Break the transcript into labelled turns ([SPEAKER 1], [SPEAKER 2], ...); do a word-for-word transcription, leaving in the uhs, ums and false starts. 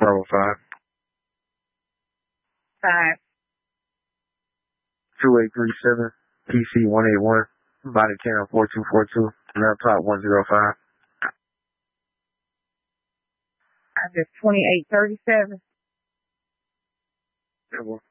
[SPEAKER 1] Bravo five.
[SPEAKER 2] Five.
[SPEAKER 1] two eight three seven, P C one eight one, body cam four two four two, laptop one zero five.
[SPEAKER 2] Address twenty-eight thirty-seven.
[SPEAKER 1] Yeah, well.